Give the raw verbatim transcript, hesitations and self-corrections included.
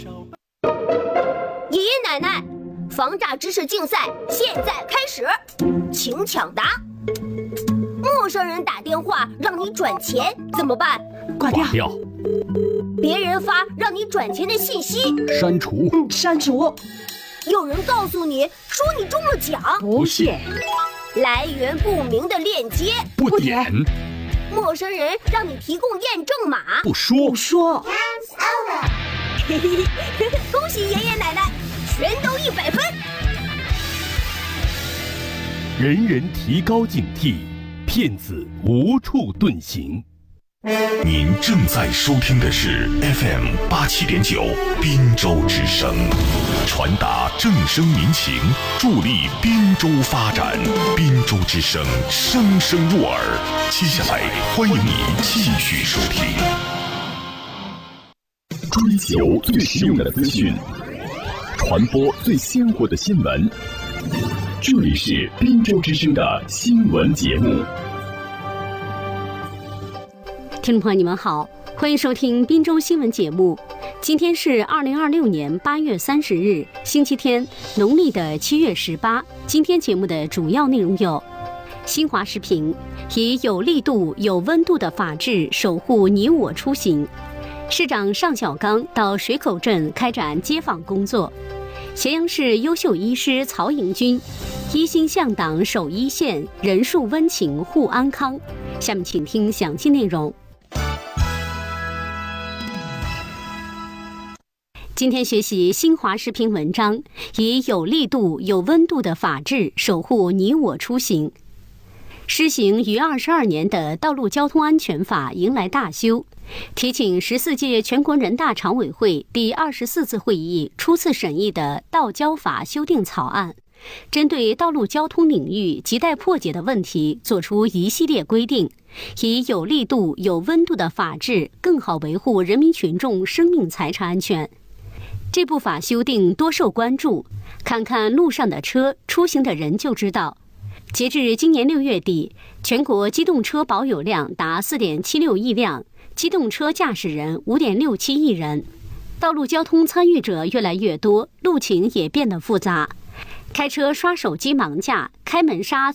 爷爷奶奶，防诈知识竞赛现在开始，请抢答。陌生人打电话让你转钱怎么办？ 挂掉。 挂掉。 别人发让你转钱的信息， 删除。 嗯，删除。 有人告诉你说你中了奖， 不信。 来源不明的链接， 不点。 陌生人让你提供验证码， 不说。 不说。 嘿嘿嘿，恭喜爷爷奶奶，全都一百分。 人人提高警惕，骗子无处遁形。 您正在收听的是 F M 八七点九滨州之声，传达正声民情，助力滨州发展。滨州之声，声声入耳。接下来，欢迎你继续收听。追求最实用的资讯，传播最鲜活的新闻。这里是滨州之声的新闻节目。 听众朋友，你们好，欢迎收听滨州新闻节目。今天是二零二六年八月三十日，星期天，农历的七月十八。今天节目的主要内容有：新华时评以有力度、有温度的法治守护你我出行；市长尚小刚到水口镇开展街访工作；咸阳市优秀医师曹颖军，一心向党守一线，人树温情护安康。下面请听详细内容。今天学习新华时评文章，以有力度、有温度的法治守护你我出行。施行逾二十二年的《道路交通安全法》迎来大修，提请十四届全国人大常委会第二十四次会议初次审议的《道交法》修订草案，针对道路交通领域亟待破解的问题作出一系列规定，以有力度、有温度的法治更好维护人民群众生命财产安全。这部法修订多受关注，看看路上的车、出行的人就知道。截至今年六月底，全国机动车保有量达 四点七六亿辆，机动车驾驶人 五点六七亿人。道路交通参与者越来越多，路情也变得复杂。开车刷手机盲驾、开门刹